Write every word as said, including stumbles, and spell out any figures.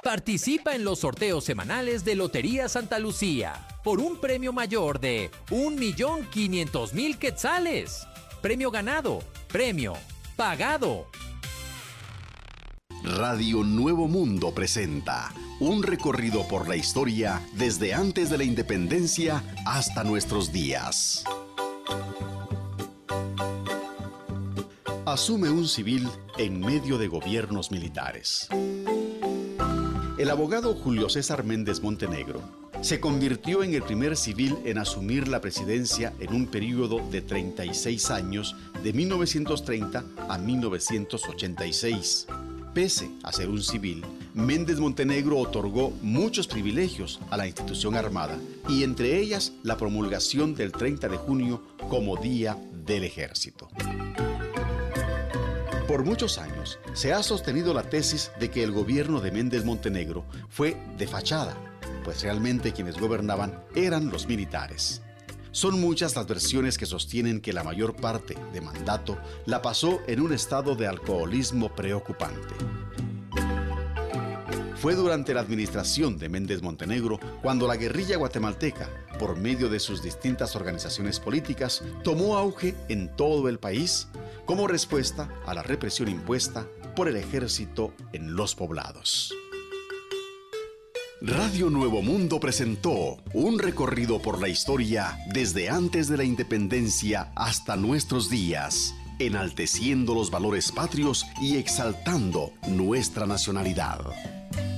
Participa en los sorteos semanales de Lotería Santa Lucía por un premio mayor de un millón quinientos mil quetzales. Premio ganado, premio pagado. Radio Nuevo Mundo presenta un recorrido por la historia desde antes de la independencia hasta nuestros días. Asume un civil en medio de gobiernos militares. El abogado Julio César Méndez Montenegro se convirtió en el primer civil en asumir la presidencia en un período de treinta y seis años, de mil novecientos treinta a mil novecientos ochenta y seis. Pese a ser un civil, Méndez Montenegro otorgó muchos privilegios a la institución armada, y entre ellas la promulgación del treinta de junio como Día del Ejército. Por muchos años se ha sostenido la tesis de que el gobierno de Méndez Montenegro fue de fachada, pues realmente quienes gobernaban eran los militares. Son muchas las versiones que sostienen que la mayor parte de mandato la pasó en un estado de alcoholismo preocupante. Fue durante la administración de Méndez Montenegro cuando la guerrilla guatemalteca, por medio de sus distintas organizaciones políticas, tomó auge en todo el país como respuesta a la represión impuesta por el ejército en los poblados. Radio Nuevo Mundo presentó un recorrido por la historia desde antes de la independencia hasta nuestros días, enalteciendo los valores patrios y exaltando nuestra nacionalidad.